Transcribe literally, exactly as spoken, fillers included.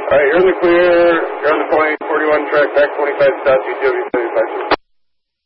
All right, you're in the clear. You're on the point, forty-one track, back twenty-five, south, U T W seventy-five.